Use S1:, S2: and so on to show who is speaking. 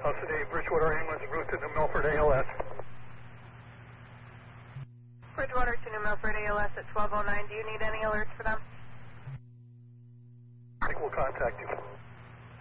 S1: City, Bridgewater ambulance en route to New Milford ALS.
S2: Bridgewater to New Milford ALS at 1209. Do you need any alerts for them?
S1: I think we'll contact you.